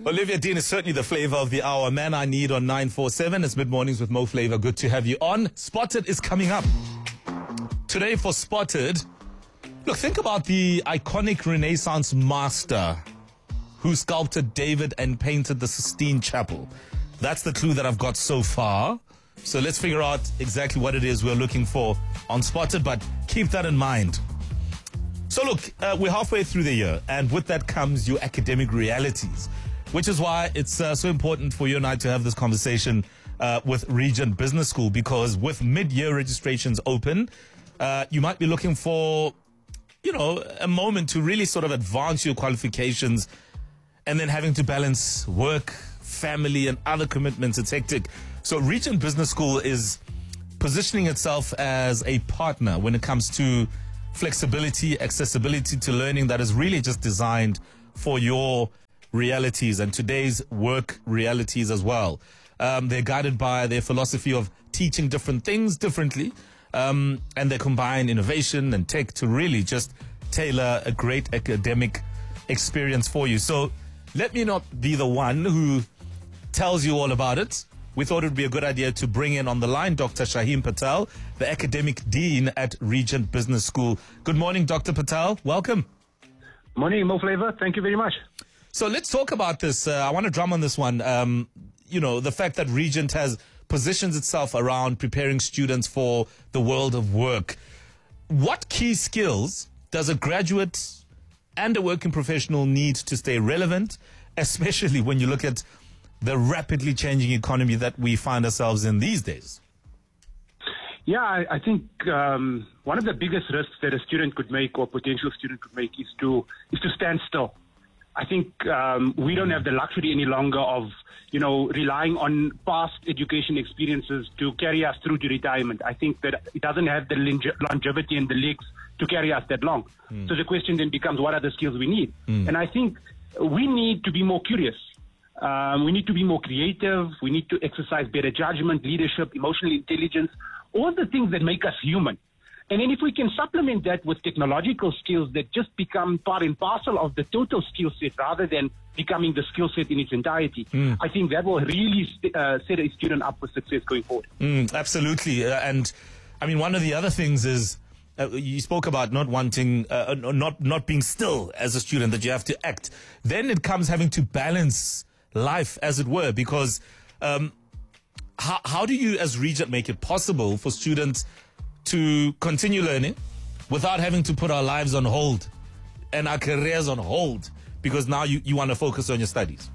Olivia Dean is certainly the flavor of the hour. Man I Need on 947. It's Mid-Mornings with Mo Flavor. Good to have you on. Spotted is coming up. Today for Spotted, look, think about the iconic Renaissance master who sculpted David and painted the Sistine Chapel. That's the clue that I've got so far. So let's figure out exactly what it is we're looking for on Spotted, but keep that in mind. So look, we're halfway through the year, and with that comes your academic realities, which is why it's so important for you and I to have this conversation with Regent Business School, because with mid-year registrations open, you might be looking for, a moment to really sort of advance your qualifications, and then having to balance work, family, and other commitments. It's hectic. So Regent Business School is positioning itself as a partner when it comes to flexibility, accessibility to learning that is really just designed for your realities and today's work realities as well. They're guided by their philosophy of teaching different things differently, and they combine innovation and tech to really just tailor a great academic experience for you. So let me not be the one who tells you all about it. We thought it would be a good idea to bring in on the line Dr. Shaheen Patel, the Academic Dean at Regent Business School. Good morning, Dr. Patel. Welcome. Morning, Mo Flavor. Thank you very much. So let's talk about this. I want to drum on this one. The fact that Regent has positions itself around preparing students for the world of work. What key skills does a graduate and a working professional need to stay relevant, especially when you look at the rapidly changing economy that we find ourselves in these days? Yeah, I think one of the biggest risks that a student could make or potential student could make is to stand still. I think we don't have the luxury any longer of, relying on past education experiences to carry us through to retirement. I think that it doesn't have the longevity and the legs to carry us that long. So the question then becomes, what are the skills we need? And I think we need to be more curious. We need to be more creative. We need to exercise better judgment, leadership, emotional intelligence, all the things that make us human. And then if we can supplement that with technological skills that just become part and parcel of the total skill set rather than becoming the skill set in its entirety, I think that will really set a student up for success going forward. Absolutely. And I mean, one of the other things is you spoke about not wanting, not being still as a student, that you have to act. Then it comes having to balance life, as it were, because how do you as Regent make it possible for students to continue learning without having to put our lives on hold and our careers on hold because now you want to focus on your studies?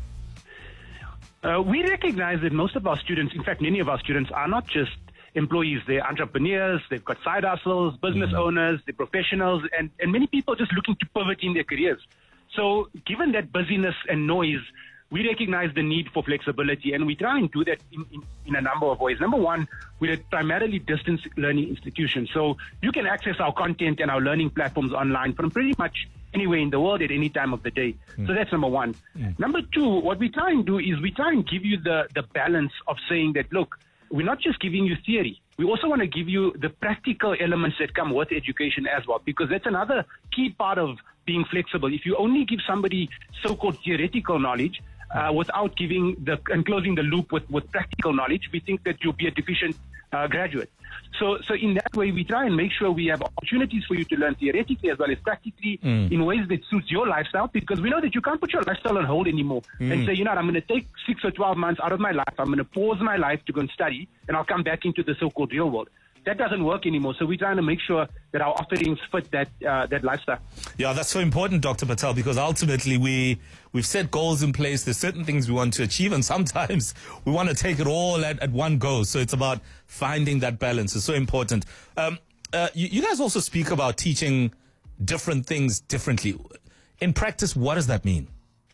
We recognize that most of our students, in fact, many of our students are not just employees. They're entrepreneurs, they've got side hustles, business owners, they're professionals, and many people are just looking to pivot in their careers. So given that busyness and noise, we recognize the need for flexibility, and we try and do that in a number of ways. Number one, we're a primarily distance learning institution, so you can access our content and our learning platforms online from pretty much anywhere in the world at any time of the day. So that's number one. Number two, what we try and do is we try and give you the balance of saying that, look, we're not just giving you theory. We also want to give you the practical elements that come with education as well, because that's another key part of being flexible. If you only give somebody so-called theoretical knowledge, without giving and closing the loop with practical knowledge, we think that you'll be a deficient graduate. So in that way, we try and make sure we have opportunities for you to learn theoretically as well as practically in ways that suits your lifestyle, because we know that you can't put your lifestyle on hold anymore and say, I'm going to take 6 or 12 months out of my life, I'm going to pause my life to go and study, and I'll come back into the so-called real world. That doesn't work anymore. So we're trying to make sure that our offerings fit that lifestyle. Yeah, that's so important, Dr. Patel, because ultimately we've set goals in place. There's certain things we want to achieve, and sometimes we want to take it all at one go. So it's about finding that balance. It's so important. You guys also speak about teaching different things differently. In practice, what does that mean?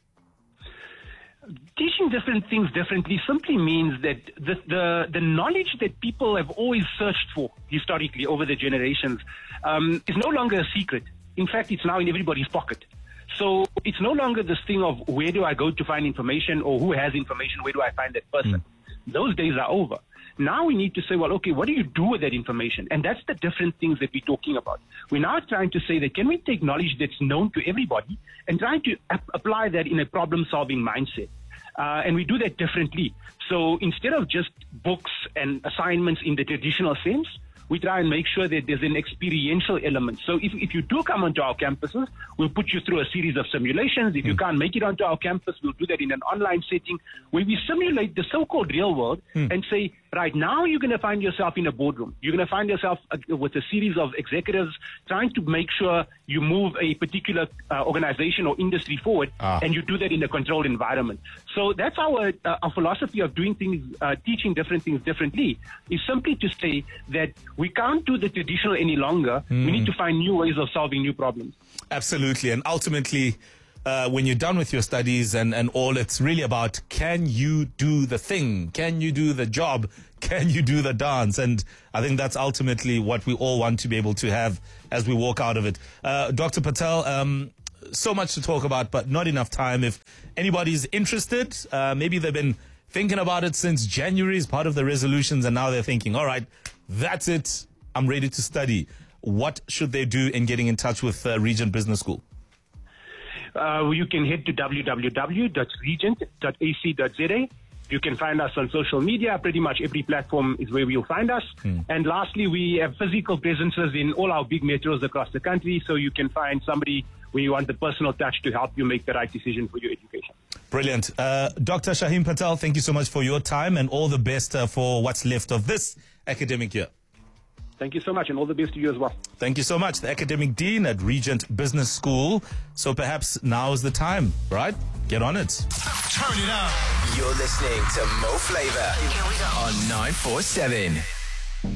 Teaching different things differently simply means that the knowledge that people have always searched for historically over the generations is no longer a secret. In fact, it's now in everybody's pocket. So it's no longer this thing of where do I go to find information, or who has information, where do I find that person. Those days are over. Now we need to say, well, okay, what do you do with that information? And that's the different things that we're talking about. We're now trying to say that can we take knowledge that's known to everybody and trying to apply that in a problem-solving mindset? And we do that differently. So instead of just books and assignments in the traditional sense, we try and make sure that there's an experiential element. So if you do come onto our campuses, we'll put you through a series of simulations. If you can't make it onto our campus, we'll do that in an online setting where we simulate the so-called real world and say, right now you're going to find yourself in a boardroom. You're going to find yourself with a series of executives trying to make sure you move a particular organization or industry forward, and you do that in a controlled environment. So that's our philosophy of doing things, teaching different things differently, is simply to say that we can't do the traditional any longer. We need to find new ways of solving new problems. Absolutely. And ultimately, when you're done with your studies and all, it's really about, can you do the thing? Can you do the job? Can you do the dance? And I think that's ultimately what we all want to be able to have as we walk out of it. Dr. Patel, so much to talk about, but not enough time. If anybody's interested, maybe they've been thinking about it since January as part of the resolutions, and now they're thinking, all right, that's it, I'm ready to study. What should they do in getting in touch with Regent Business School? You can head to www.regent.ac.za. You can find us on social media. Pretty much every platform is where you'll find us. And lastly, we have physical presences in all our big metros across the country, so you can find somebody where you want the personal touch to help you make the right decision for your education. Brilliant. Dr. Shaheen Patel, thank you so much for your time and all the best for what's left of this academic year. Thank you so much, and all the best to you as well. Thank you so much. The Academic Dean at Regent Business School. So perhaps now is the time, right? Get on it. Turn it up. You're listening to Mo Flava on 947.